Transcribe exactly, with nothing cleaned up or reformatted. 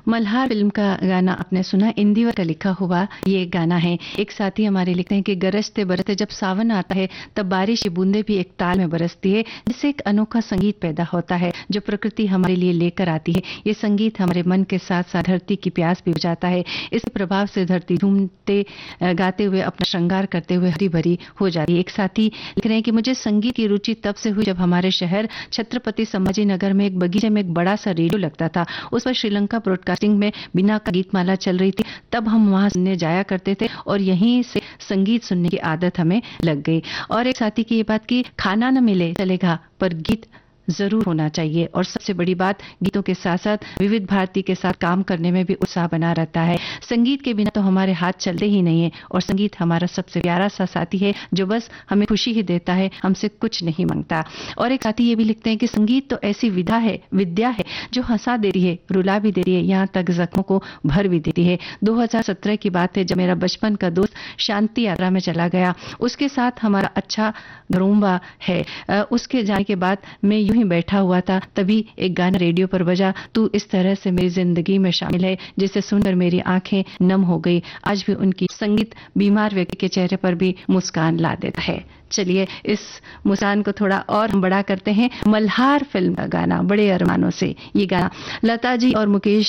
Malhar film का गाना आपने सुना, इंदिवर का लिखा हुआ ये गाना है। एक साथी हमारे लिखते हैं कि गरजते बरसते जब सावन आता है तब बारिश की बूंदें भी एक ताल में बरसती है, जिससे एक अनोखा संगीत पैदा होता है जो प्रकृति हमारे लिए लेकर आती है। ये संगीत हमारे मन के साथ साथ धरती की प्यास भी बुझाता है। इस प्रभाव से धरती झूमते गाते हुए अपना श्रृंगार करते हुए हरी भरी हो जाती है। एक साथी लिख रहे हैं कि मुझे संगीत की रुचि तब से हुई जब हमारे शहर छत्रपति संभाजी नगर में एक बगीचे में एक बड़ा सा रेडियो लगता था। उस पर श्रीलंका ब्रॉडकास्टिंग में बिना का गीतमाला चल रही थी। तब हम वहां सुनने जाया करते थे और यहीं से संगीत सुनने की आदत हमें लग गई। और एक साथी की ये बात कि खाना न मिले चलेगा पर गीत जरूर होना चाहिए, और सबसे बड़ी बात गीतों के साथ साथ विविध भारती के साथ काम करने में भी उत्साह बना रहता है। संगीत के बिना तो हमारे हाथ चलते ही नहीं है, और संगीत हमारा सबसे प्यारा सा साथी है जो बस हमें खुशी ही देता है, हमसे कुछ नहीं मांगता। और एक साथी ये भी लिखते हैं कि संगीत तो ऐसी विधा है विद्या है जो हंसा देती है, रुला भी देती है, यहाँ तक जख्मों को भर भी देती है। दो हजार सत्रह की बात है जब मेरा बचपन का दोस्त शांति यात्रा में चला गया। उसके साथ हमारा अच्छा घरूंबा है। उसके जाने के बाद मैं यूं ही बैठा हुआ था, तभी एक गाना रेडियो पर बजा, तू इस तरह से मेरी जिंदगी में शामिल है, जिसे सुनकर मेरी आंखें नम हो गई। आज भी उनकी संगीत बीमार व्यक्ति के चेहरे पर भी मुस्कान ला देता है। चलिए इस मुस्कान को थोड़ा और हम बड़ा करते हैं। मल्हार फिल्म का गाना बड़े अरमानों से, ये गाना लता जी और मुकेश